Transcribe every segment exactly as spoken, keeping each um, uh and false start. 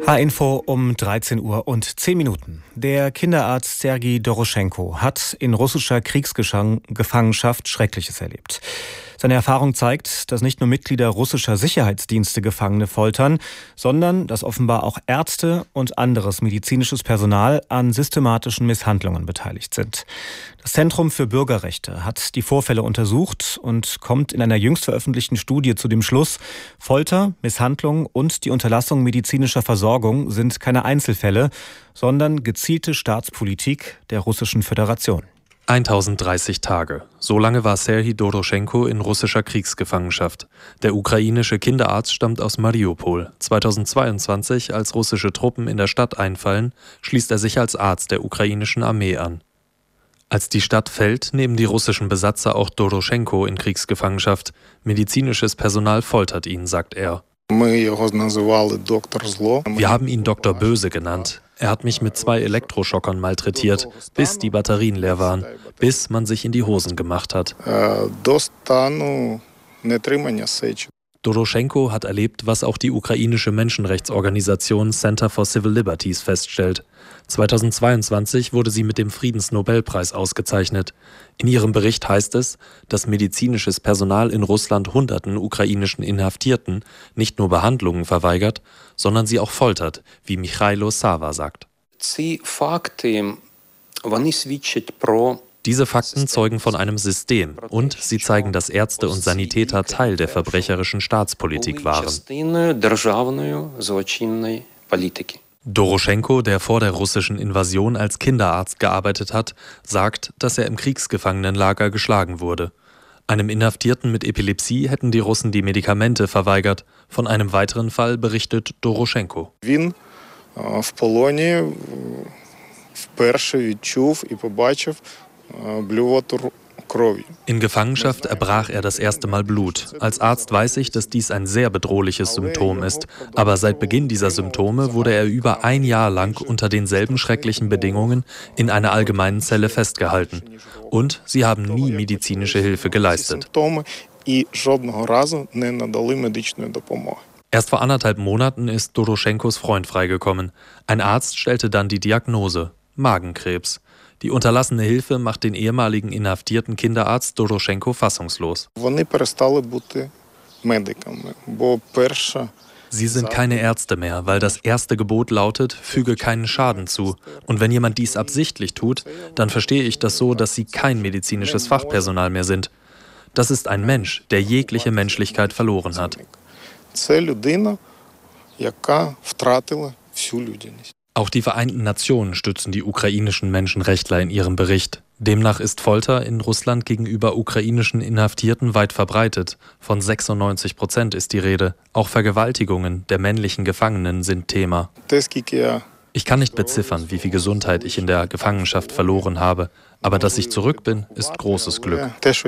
A-Info um dreizehn Uhr und zehn Minuten. Der Kinderarzt Sergei Doroschenko hat in russischer Kriegsgefangenschaft Schreckliches erlebt. Seine Erfahrung zeigt, dass nicht nur Mitglieder russischer Sicherheitsdienste Gefangene foltern, sondern dass offenbar auch Ärzte und anderes medizinisches Personal an systematischen Misshandlungen beteiligt sind. Das Zentrum für Bürgerrechte hat die Vorfälle untersucht und kommt in einer jüngst veröffentlichten Studie zu dem Schluss, Folter, Misshandlung und die Unterlassung medizinischer Versorgung sind keine Einzelfälle, sondern gezielte Staatspolitik der Russischen Föderation. tausenddreißig Tage. So lange war Serhij Doroschenko in russischer Kriegsgefangenschaft. Der ukrainische Kinderarzt stammt aus Mariupol. zweitausendzweiundzwanzig, als russische Truppen in der Stadt einfallen, schließt er sich als Arzt der ukrainischen Armee an. Als die Stadt fällt, nehmen die russischen Besatzer auch Doroschenko in Kriegsgefangenschaft. Medizinisches Personal foltert ihn, sagt er. Wir haben ihn Doktor Böse genannt. Er hat mich mit zwei Elektroschockern malträtiert, bis die Batterien leer waren, bis man sich in die Hosen gemacht hat. Doroschenko hat erlebt, was auch die ukrainische Menschenrechtsorganisation Center for Civil Liberties feststellt. zweitausendzweiundzwanzig wurde sie mit dem Friedensnobelpreis ausgezeichnet. In ihrem Bericht heißt es, dass medizinisches Personal in Russland hunderten ukrainischen Inhaftierten nicht nur Behandlungen verweigert, sondern sie auch foltert, wie Michailo Sava sagt. Diese Fakten zeugen von einem System und sie zeigen, dass Ärzte und Sanitäter Teil der verbrecherischen Staatspolitik waren. Doroschenko, der vor der russischen Invasion als Kinderarzt gearbeitet hat, sagt, dass er im Kriegsgefangenenlager geschlagen wurde. Einem Inhaftierten mit Epilepsie hätten die Russen die Medikamente verweigert. Von einem weiteren Fall berichtet Doroschenko. In Gefangenschaft erbrach er das erste Mal Blut. Als Arzt weiß ich, dass dies ein sehr bedrohliches Symptom ist. Aber seit Beginn dieser Symptome wurde er über ein Jahr lang unter denselben schrecklichen Bedingungen in einer allgemeinen Zelle festgehalten. Und sie haben nie medizinische Hilfe geleistet. Erst vor anderthalb Monaten ist Doroschenkos Freund freigekommen. Ein Arzt stellte dann die Diagnose: Magenkrebs. Die unterlassene Hilfe macht den ehemaligen inhaftierten Kinderarzt Doroschenko fassungslos. Sie sind keine Ärzte mehr, weil das erste Gebot lautet, füge keinen Schaden zu. Und wenn jemand dies absichtlich tut, dann verstehe ich das so, dass sie kein medizinisches Fachpersonal mehr sind. Das ist ein Mensch, der jegliche Menschlichkeit verloren hat. Auch die Vereinten Nationen stützen die ukrainischen Menschenrechtler in ihrem Bericht. Demnach ist Folter in Russland gegenüber ukrainischen Inhaftierten weit verbreitet. Von sechsundneunzig Prozent ist die Rede. Auch Vergewaltigungen der männlichen Gefangenen sind Thema. Ich kann nicht beziffern, wie viel Gesundheit ich in der Gefangenschaft verloren habe. Aber dass ich zurück bin, ist großes Glück.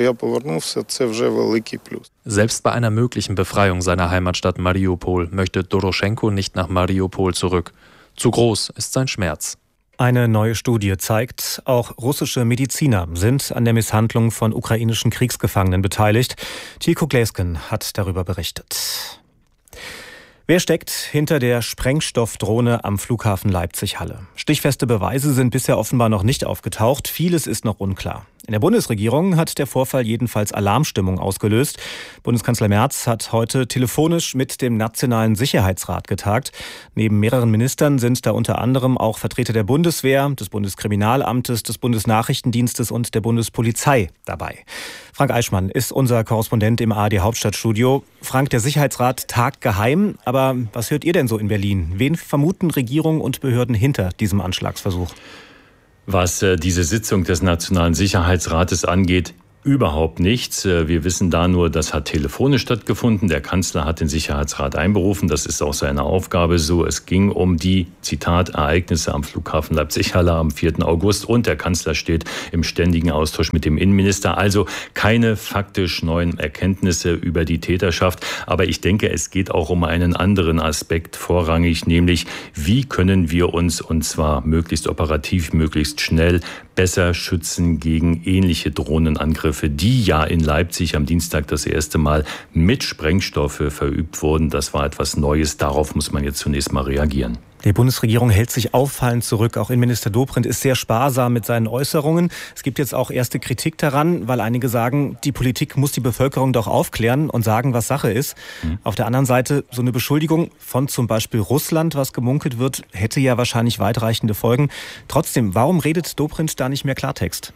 Selbst bei einer möglichen Befreiung seiner Heimatstadt Mariupol möchte Doroschenko nicht nach Mariupol zurück. Zu groß ist sein Schmerz. Eine neue Studie zeigt, auch russische Mediziner sind an der Misshandlung von ukrainischen Kriegsgefangenen beteiligt. Tiko Gläsken hat darüber berichtet. Wer steckt hinter der Sprengstoffdrohne am Flughafen Leipzig-Halle? Stichfeste Beweise sind bisher offenbar noch nicht aufgetaucht. Vieles ist noch unklar. In der Bundesregierung hat der Vorfall jedenfalls Alarmstimmung ausgelöst. Bundeskanzler Merz hat heute telefonisch mit dem Nationalen Sicherheitsrat getagt. Neben mehreren Ministern sind da unter anderem auch Vertreter der Bundeswehr, des Bundeskriminalamtes, des Bundesnachrichtendienstes und der Bundespolizei dabei. Frank Eichmann ist unser Korrespondent im A R D-Hauptstadtstudio. Frank, der Sicherheitsrat tagt geheim, aber was hört ihr denn so in Berlin? Wen vermuten Regierung und Behörden hinter diesem Anschlagsversuch? Was äh, diese Sitzung des Nationalen Sicherheitsrates angeht, überhaupt nichts. Wir wissen da nur, das hat telefonisch stattgefunden. Der Kanzler hat den Sicherheitsrat einberufen. Das ist auch seine Aufgabe so. Es ging um die, Zitat, Ereignisse am Flughafen Leipzig-Halle am vierten August. Und der Kanzler steht im ständigen Austausch mit dem Innenminister. Also keine faktisch neuen Erkenntnisse über die Täterschaft. Aber ich denke, es geht auch um einen anderen Aspekt vorrangig, nämlich wie können wir uns, und zwar möglichst operativ, möglichst schnell, besser schützen gegen ähnliche Drohnenangriffe Angriffe, die ja in Leipzig am Dienstag das erste Mal mit Sprengstoffe verübt wurden, das war etwas Neues. Darauf muss man jetzt zunächst mal reagieren. Die Bundesregierung hält sich auffallend zurück. Auch Innenminister Dobrindt ist sehr sparsam mit seinen Äußerungen. Es gibt jetzt auch erste Kritik daran, weil einige sagen, die Politik muss die Bevölkerung doch aufklären und sagen, was Sache ist. Mhm. Auf der anderen Seite, so eine Beschuldigung von zum Beispiel Russland, was gemunkelt wird, hätte ja wahrscheinlich weitreichende Folgen. Trotzdem, warum redet Dobrindt da nicht mehr Klartext?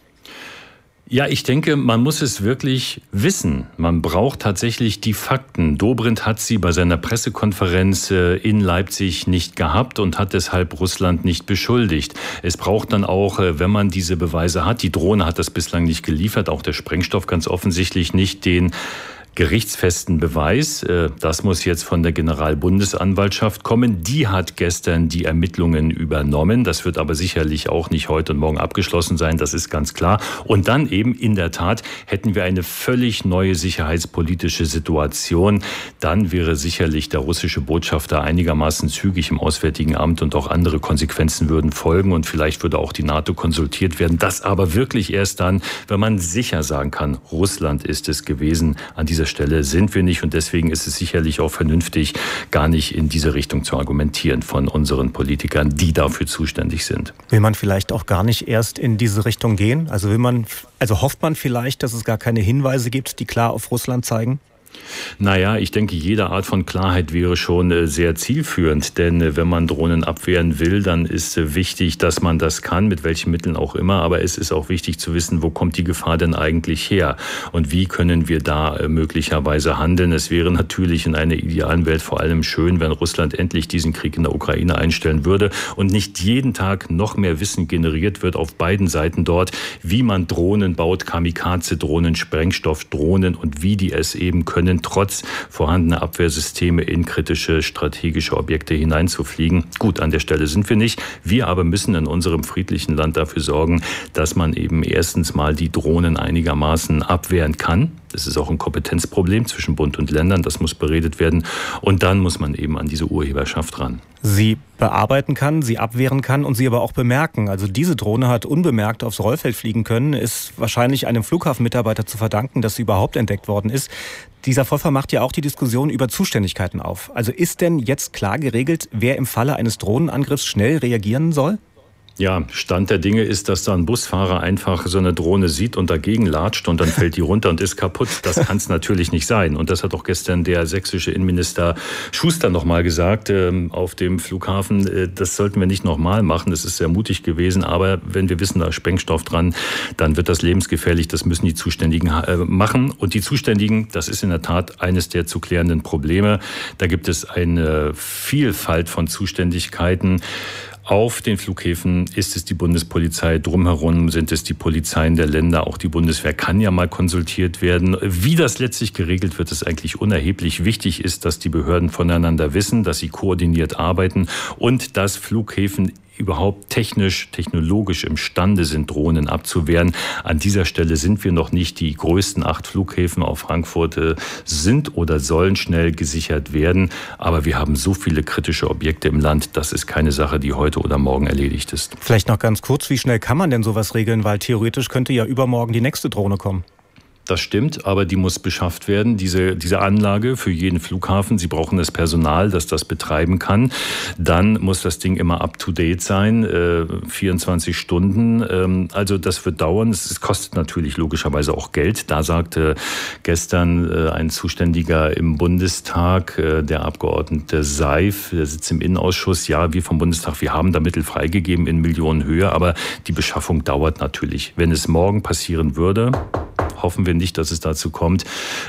Ja, ich denke, man muss es wirklich wissen. Man braucht tatsächlich die Fakten. Dobrindt hat sie bei seiner Pressekonferenz in Leipzig nicht gehabt und hat deshalb Russland nicht beschuldigt. Es braucht dann auch, wenn man diese Beweise hat, die Drohne hat das bislang nicht geliefert, auch der Sprengstoff ganz offensichtlich nicht, den gerichtsfesten Beweis. Das muss jetzt von der Generalbundesanwaltschaft kommen. Die hat gestern die Ermittlungen übernommen. Das wird aber sicherlich auch nicht heute und morgen abgeschlossen sein. Das ist ganz klar. Und dann eben in der Tat hätten wir eine völlig neue sicherheitspolitische Situation. Dann wäre sicherlich der russische Botschafter einigermaßen zügig im Auswärtigen Amt und auch andere Konsequenzen würden folgen. Und vielleicht würde auch die NATO konsultiert werden. Das aber wirklich erst dann, wenn man sicher sagen kann, Russland ist es gewesen. An dieser Stelle sind wir nicht und deswegen ist es sicherlich auch vernünftig, gar nicht in diese Richtung zu argumentieren von unseren Politikern, die dafür zuständig sind. Will man vielleicht auch gar nicht erst in diese Richtung gehen? Also will man, also hofft man vielleicht, dass es gar keine Hinweise gibt, die klar auf Russland zeigen? Naja, ich denke, jede Art von Klarheit wäre schon sehr zielführend, denn wenn man Drohnen abwehren will, dann ist wichtig, dass man das kann, mit welchen Mitteln auch immer, aber es ist auch wichtig zu wissen, wo kommt die Gefahr denn eigentlich her und wie können wir da möglicherweise handeln. Es wäre natürlich in einer idealen Welt vor allem schön, wenn Russland endlich diesen Krieg in der Ukraine einstellen würde und nicht jeden Tag noch mehr Wissen generiert wird auf beiden Seiten dort, wie man Drohnen baut, Kamikaze-Drohnen, Sprengstoffdrohnen und wie die es eben können, trotz vorhandener Abwehrsysteme in kritische strategische Objekte hineinzufliegen. Gut, an der Stelle sind wir nicht. Wir aber müssen in unserem friedlichen Land dafür sorgen, dass man eben erstens mal die Drohnen einigermaßen abwehren kann. Das ist auch ein Kompetenzproblem zwischen Bund und Ländern. Das muss beredet werden. Und dann muss man eben an diese Urheberschaft ran. Sie bearbeiten kann, sie abwehren kann und sie aber auch bemerken. Also diese Drohne hat unbemerkt aufs Rollfeld fliegen können, ist wahrscheinlich einem Flughafenmitarbeiter zu verdanken, dass sie überhaupt entdeckt worden ist. Dieser Vorfall macht ja auch die Diskussion über Zuständigkeiten auf. Also ist denn jetzt klar geregelt, wer im Falle eines Drohnenangriffs schnell reagieren soll? Ja, Stand der Dinge ist, dass da ein Busfahrer einfach so eine Drohne sieht und dagegen latscht und dann fällt die runter und ist kaputt. Das kann es natürlich nicht sein. Und das hat auch gestern der sächsische Innenminister Schuster noch mal gesagt äh, auf dem Flughafen. Äh, das sollten wir nicht noch mal machen. Das ist sehr mutig gewesen. Aber wenn wir wissen, da ist Sprengstoff dran, dann wird das lebensgefährlich. Das müssen die Zuständigen äh, machen. Und die Zuständigen, das ist in der Tat eines der zu klärenden Probleme. Da gibt es eine Vielfalt von Zuständigkeiten. Auf den Flughäfen ist es die Bundespolizei, drumherum sind es die Polizeien der Länder, auch die Bundeswehr kann ja mal konsultiert werden. Wie das letztlich geregelt wird, ist eigentlich unerheblich. Wichtig ist, dass die Behörden voneinander wissen, dass sie koordiniert arbeiten und dass Flughäfen überhaupt technisch, technologisch imstande sind, Drohnen abzuwehren. An dieser Stelle sind wir noch nicht. Die größten acht Flughäfen auf Frankfurt äh, sind oder sollen schnell gesichert werden. Aber wir haben so viele kritische Objekte im Land, das ist keine Sache, die heute oder morgen erledigt ist. Vielleicht noch ganz kurz, wie schnell kann man denn sowas regeln? Weil theoretisch könnte ja übermorgen die nächste Drohne kommen. Das stimmt, aber die muss beschafft werden, diese, diese Anlage für jeden Flughafen. Sie brauchen das Personal, das das betreiben kann. Dann muss das Ding immer up-to-date sein, äh, vierundzwanzig Stunden. Ähm, also das wird dauern. Es, es kostet natürlich logischerweise auch Geld. Da sagte gestern äh, ein Zuständiger im Bundestag, äh, der Abgeordnete Seif, der sitzt im Innenausschuss, ja, wir vom Bundestag, wir haben da Mittel freigegeben in Millionenhöhe, aber die Beschaffung dauert natürlich. Wenn es morgen passieren würde, hoffen wir nicht, dass es dazu kommt,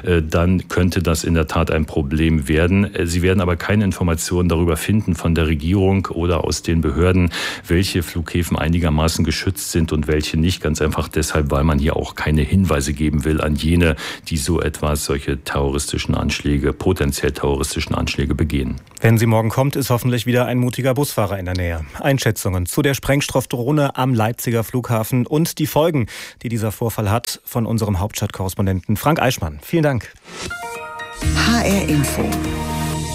dann könnte das in der Tat ein Problem werden. Sie werden aber keine Informationen darüber finden von der Regierung oder aus den Behörden, welche Flughäfen einigermaßen geschützt sind und welche nicht. Ganz einfach deshalb, weil man hier auch keine Hinweise geben will an jene, die so etwas, solche terroristischen Anschläge, potenziell terroristischen Anschläge begehen. Wenn sie morgen kommt, ist hoffentlich wieder ein mutiger Busfahrer in der Nähe. Einschätzungen zu der Sprengstoffdrohne am Leipziger Flughafen und die Folgen, die dieser Vorfall hat, von unserem Hauptstadtkorrespondenten Frank Eichmann. Vielen Dank. H R Info.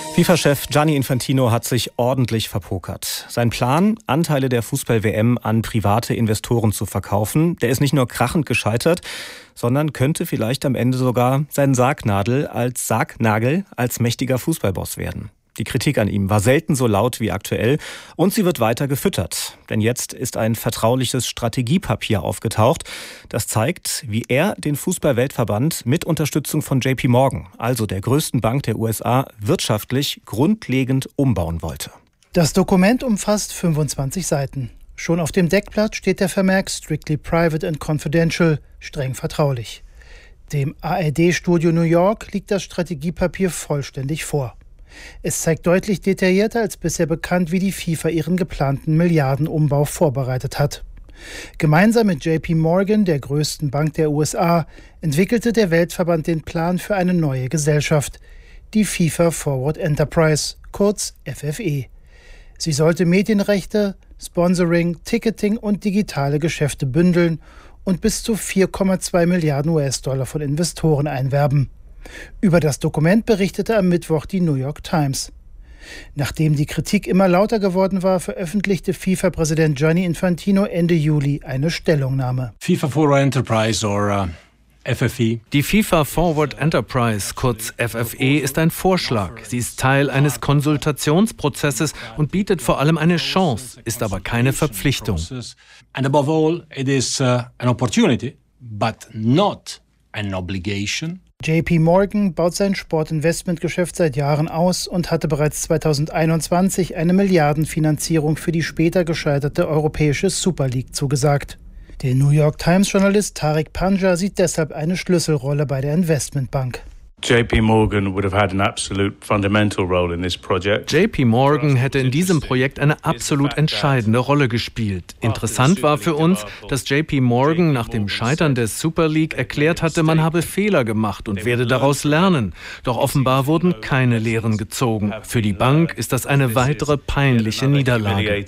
FIFA-Chef Gianni Infantino hat sich ordentlich verpokert. Sein Plan, Anteile der Fußball-W M an private Investoren zu verkaufen, der ist nicht nur krachend gescheitert, sondern könnte vielleicht am Ende sogar sein Sargnagel als Sargnagel als mächtiger Fußballboss werden. Die Kritik an ihm war selten so laut wie aktuell und sie wird weiter gefüttert. Denn jetzt ist ein vertrauliches Strategiepapier aufgetaucht, das zeigt, wie er den Fußball-Weltverband mit Unterstützung von J P Morgan, also der größten Bank der U S A, wirtschaftlich grundlegend umbauen wollte. Das Dokument umfasst fünfundzwanzig Seiten. Schon auf dem Deckblatt steht der Vermerk Strictly Private and Confidential, streng vertraulich. Dem A R D-Studio New York liegt das Strategiepapier vollständig vor. Es zeigt deutlich detaillierter als bisher bekannt, wie die FIFA ihren geplanten Milliardenumbau vorbereitet hat. Gemeinsam mit J P Morgan, der größten Bank der U S A, entwickelte der Weltverband den Plan für eine neue Gesellschaft, die FIFA Forward Enterprise, kurz F F E. Sie sollte Medienrechte, Sponsoring, Ticketing und digitale Geschäfte bündeln und bis zu vier Komma zwei Milliarden U S-Dollar von Investoren einwerben. Über das Dokument berichtete am Mittwoch die New York Times. Nachdem die Kritik immer lauter geworden war, veröffentlichte FIFA-Präsident Gianni Infantino Ende Juli eine Stellungnahme. FIFA Forward Enterprise or uh, F F E. Die FIFA Forward Enterprise, kurz F F E, ist ein Vorschlag. Sie ist Teil eines Konsultationsprozesses und bietet vor allem eine Chance, ist aber keine Verpflichtung. And above all, it is uh, an opportunity, but not an obligation. J P Morgan baut sein Sportinvestmentgeschäft seit Jahren aus und hatte bereits zweitausendeinundzwanzig eine Milliardenfinanzierung für die später gescheiterte europäische Super League zugesagt. Der New York Times-Journalist Tariq Panja sieht deshalb eine Schlüsselrolle bei der Investmentbank. J P Morgan would have had an absolute fundamental role in this project. J P Morgan hätte in diesem Projekt eine absolut entscheidende Rolle gespielt. Interessant war für uns, dass J P Morgan nach dem Scheitern der Super League erklärt hatte, man habe Fehler gemacht und werde daraus lernen. Doch offenbar wurden keine Lehren gezogen. Für die Bank ist das eine weitere peinliche Niederlage.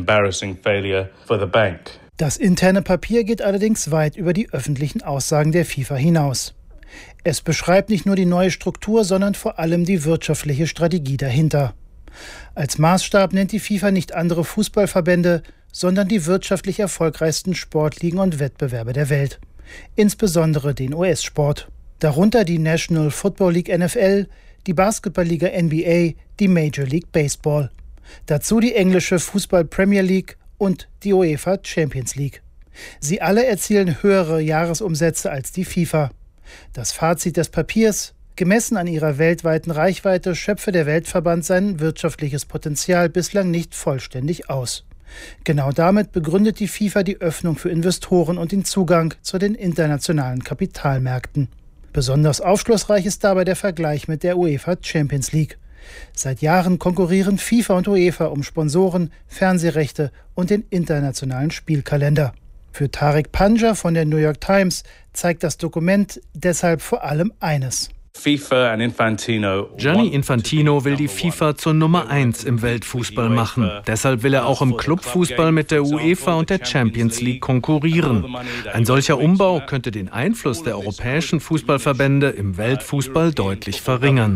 Das interne Papier geht allerdings weit über die öffentlichen Aussagen der FIFA hinaus. Es beschreibt nicht nur die neue Struktur, sondern vor allem die wirtschaftliche Strategie dahinter. Als Maßstab nennt die FIFA nicht andere Fußballverbände, sondern die wirtschaftlich erfolgreichsten Sportligen und Wettbewerbe der Welt. Insbesondere den U S-Sport. Darunter die National Football League N F L, die Basketballliga N B A, die Major League Baseball. Dazu die englische Fußball Premier League und die UEFA Champions League. Sie alle erzielen höhere Jahresumsätze als die FIFA. Das Fazit des Papiers: Gemessen an ihrer weltweiten Reichweite schöpfe der Weltverband sein wirtschaftliches Potenzial bislang nicht vollständig aus. Genau damit begründet die FIFA die Öffnung für Investoren und den Zugang zu den internationalen Kapitalmärkten. Besonders aufschlussreich ist dabei der Vergleich mit der UEFA Champions League. Seit Jahren konkurrieren FIFA und UEFA um Sponsoren, Fernsehrechte und den internationalen Spielkalender. Für Tariq Panja von der New York Times zeigt das Dokument deshalb vor allem eines. FIFA Infantino Gianni Infantino will die FIFA zur Nummer eins im Weltfußball machen. Deshalb will er auch im Clubfußball mit der UEFA und der Champions League konkurrieren. Ein solcher Umbau könnte den Einfluss der europäischen Fußballverbände im Weltfußball deutlich verringern.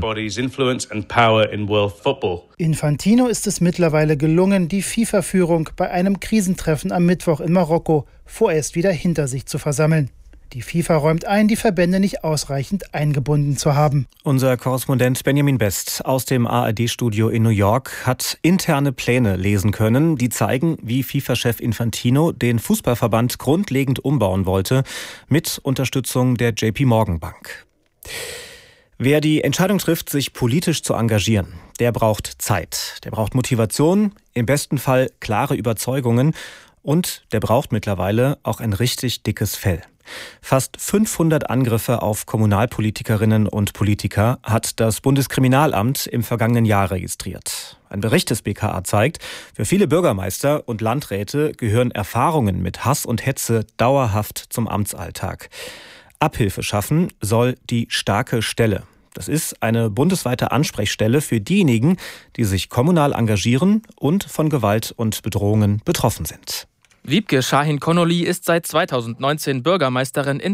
Infantino ist es mittlerweile gelungen, die FIFA-Führung bei einem Krisentreffen am Mittwoch in Marokko vorerst wieder hinter sich zu versammeln. Die FIFA räumt ein, die Verbände nicht ausreichend eingebunden zu haben. Unser Korrespondent Benjamin Best aus dem A R D-Studio in New York hat interne Pläne lesen können, die zeigen, wie FIFA-Chef Infantino den Fußballverband grundlegend umbauen wollte, mit Unterstützung der J P Morgan Bank. Wer die Entscheidung trifft, sich politisch zu engagieren, der braucht Zeit, der braucht Motivation, im besten Fall klare Überzeugungen und der braucht mittlerweile auch ein richtig dickes Fell. Fast fünfhundert Angriffe auf Kommunalpolitikerinnen und Politiker hat das Bundeskriminalamt im vergangenen Jahr registriert. Ein Bericht des B K A zeigt, für viele Bürgermeister und Landräte gehören Erfahrungen mit Hass und Hetze dauerhaft zum Amtsalltag. Abhilfe schaffen soll die starke Stelle. Das ist eine bundesweite Ansprechstelle für diejenigen, die sich kommunal engagieren und von Gewalt und Bedrohungen betroffen sind. Wiebke Shahin Connolly ist seit zweitausendneunzehn Bürgermeisterin in